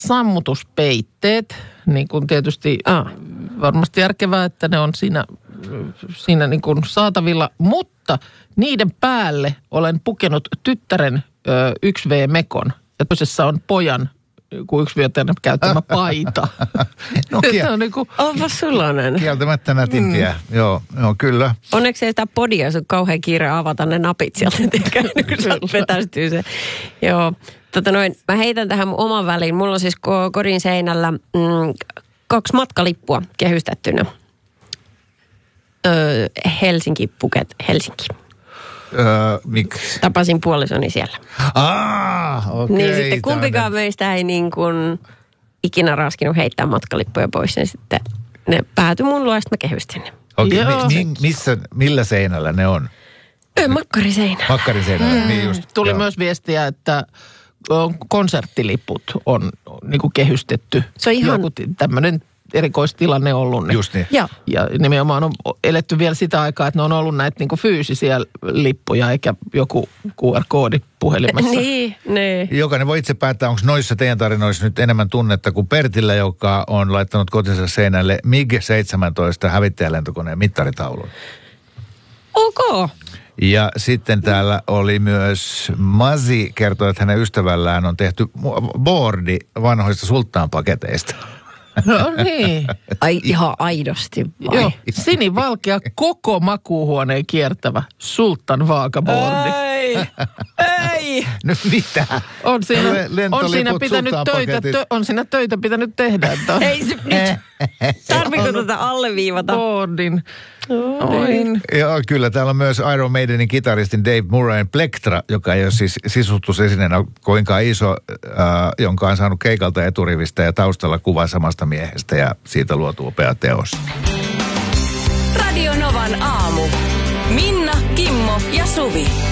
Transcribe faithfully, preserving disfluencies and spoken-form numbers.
sammutuspeitteet, niin kuin tietysti ah. varmasti järkevää, että ne on siinä, siinä niin kuin saatavilla, mutta niiden päälle olen pukenut tyttären ö, yksi V-mekon ja toisessa on pojan kuin yksivuotiaana käyttämä paita. No kiel... se on niin kuin... Onpa sullainen. Kieltämättä nätimpiä, mm. joo, joo, kyllä. Onneksi ei sitä podia, jos on kauhean kiire avata ne napit sieltä, kun vetästyy se. Joo, tota noin, mä heitän tähän mun oman väliin. Mulla on siis kodin seinällä mm, kaksi matkalippua kehystettynä. Öö, Helsinki, Phuket, Helsinki. Öö, miksi? Tapasin puolisoni siellä. Ah, okei. Okay, niin sitten kumpikaan tämmönen... meistä ei niin kuin ikinä raskinut heittää matkalippuja pois. Niin sitten ne päätyi mun luo ja sitten mä kehystin ne. Okei, okay, mi- mi- missä, millä seinällä ne on? Öö, makkariseinä. Makkariseinällä, mm. niin just. Tuli joo. myös viestiä, että konserttiliput on niin kuin kehystetty. Se on ihan... Joku tämmöinen erikoistilanne ollut. Niin. Just niin. Ja. ja nimenomaan on eletty vielä sitä aikaa, että ne on ollut näitä niin kuin fyysisiä lippuja, eikä joku Q R-koodi puhelimessa. niin, niin. Jokainen voi itse päättää, onko noissa teidän tarinoissa nyt enemmän tunnetta kuin Pertillä, joka on laittanut kotinsa seinälle M I G seitsemäntoista hävittäjälentokoneen mittaritaulun. Ok. Ja sitten täällä oli myös Masi kertoi, että hänen ystävällään on tehty boardi vanhoista sulttaanpaketeista. No niin. Ai ihan aidosti vai? Joo, sinivalkea koko makuuhuoneen kiertävä sultan vaakaboardi. Ei, ei. Nyt mitä? On siinä, on siinä pitänyt töitä, tö, on siinä töitä pitänyt tehdä. Että on. Ei se nyt. Tarviiko tätä alleviivata? Boardin. Oin. Joo, kyllä. Täällä on myös Iron Maidenin kitaristin Dave Murrayn Plektra, joka ei ole siis sisustusesineenä koinkaan iso, äh, jonka on saanut keikalta eturivistä ja taustalla kuva samasta miehestä ja siitä luotu upea teos. Radio Novan aamu. Minna, Kimmo ja Suvi.